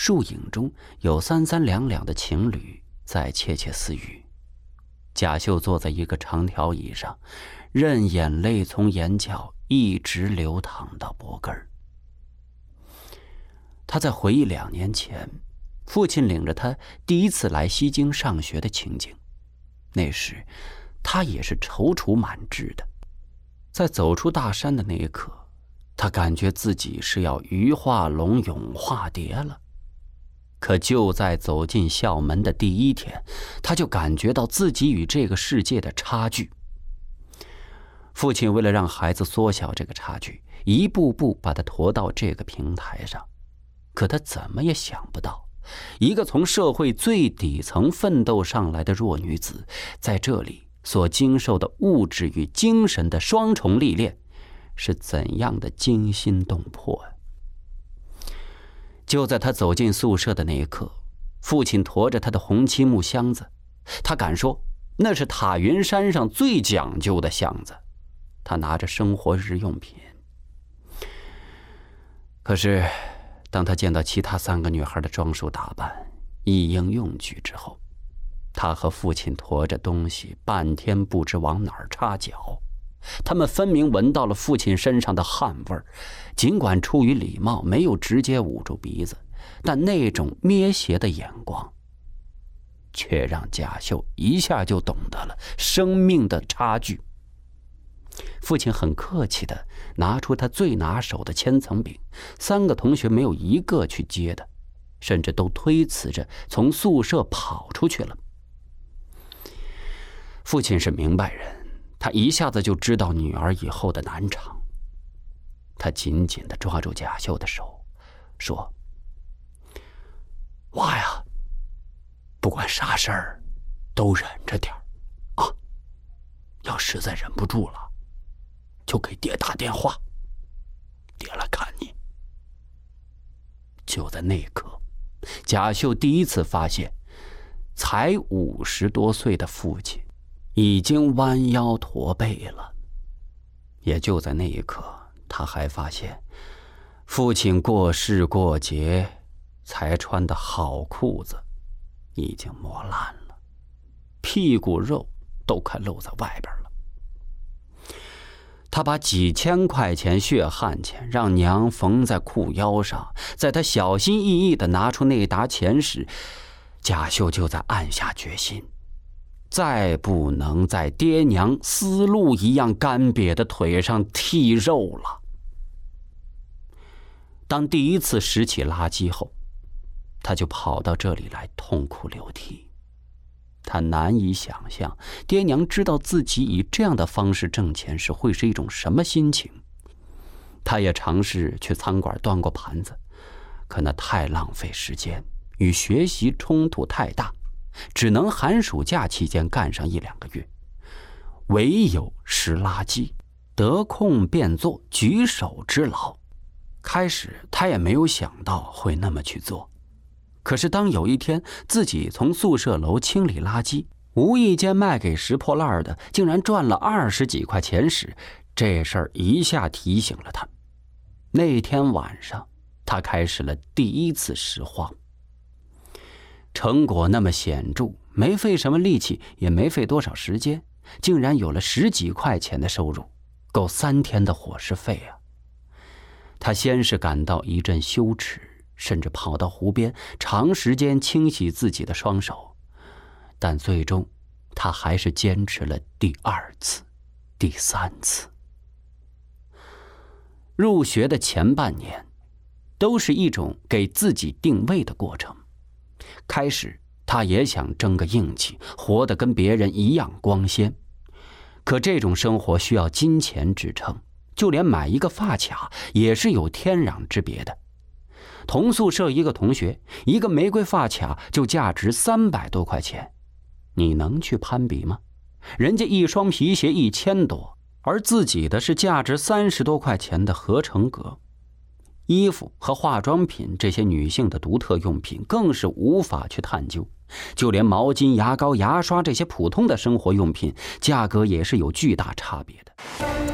树影中有三三两两的情侣在窃窃私语。贾秀坐在一个长条椅上，任眼泪从眼角一直流淌到脖根儿。他在回忆2年前父亲领着他第一次来西京上学的情景。那时他也是踌躇满志的。在走出大山的那一刻，他感觉自己是要鱼化龙永化蝶了。可就在走进校门的第1天，他就感觉到自己与这个世界的差距。父亲为了让孩子缩小这个差距，一步步把他驮到这个平台上。可他怎么也想不到，一个从社会最底层奋斗上来的弱女子，在这里所经受的物质与精神的双重历练，是怎样的惊心动魄啊！就在他走进宿舍的那一刻，父亲驮着他的红漆木箱子，他敢说那是塔云山上最讲究的箱子。他拿着生活日用品。可是当他见到其他3个女孩的装束打扮、一应用具之后，他和父亲驮着东西半天不知往哪儿插脚。他们分明闻到了父亲身上的汗味儿，尽管出于礼貌没有直接捂住鼻子，但那种蔑视的眼光却让贾秀一下就懂得了生命的差距。父亲很客气地拿出他最拿手的千层饼，3个同学没有一个去接的，甚至都推辞着从宿舍跑出去了。父亲是明白人，他一下子就知道女儿以后的难产。他紧紧地抓住贾秀的手，说：“娃呀，不管啥事儿都忍着点啊，要实在忍不住了，就给爹打电话，爹来看你。”就在那一刻，贾秀第一次发现，才50多岁的父亲已经弯腰驼背了。也就在那一刻，他还发现父亲过世过节才穿的好裤子已经磨烂了，屁股肉都快露在外边了。他把几千块钱血汗钱让娘缝在裤腰上，在他小心翼翼地拿出那沓钱时，贾秀就在暗下决心，再不能在爹娘丝路一样干瘪的腿上剔肉了。当第一次拾起垃圾后，他就跑到这里来痛哭流涕。他难以想象爹娘知道自己以这样的方式挣钱时会是一种什么心情。他也尝试去餐馆端过盘子，可那太浪费时间，与学习冲突太大，只能寒暑假期间干上1-2个月。唯有拾垃圾，得空便做，举手之劳。开始他也没有想到会那么去做，可是当有一天自己从宿舍楼清理垃圾，无意间卖给拾破烂的竟然赚了20几块钱时，这事儿一下提醒了他。那天晚上他开始了第一次拾荒。成果那么显著，没费什么力气，也没费多少时间，竟然有了10几块钱的收入，够3天的伙食费啊！他先是感到一阵羞耻，甚至跑到湖边长时间清洗自己的双手，但最终他还是坚持了第2次、第3次。入学的前半年都是一种给自己定位的过程。开始他也想争个硬气，活得跟别人一样光鲜，可这种生活需要金钱支撑，就连买一个发卡也是有天壤之别的。同宿舍一个同学，一个玫瑰发卡就价值300多块钱，你能去攀比吗？人家一双皮鞋1000多，而自己的是价值30多块钱的合成革。衣服和化妆品这些女性的独特用品更是无法去探究，就连毛巾、牙膏、牙刷这些普通的生活用品，价格也是有巨大差别的。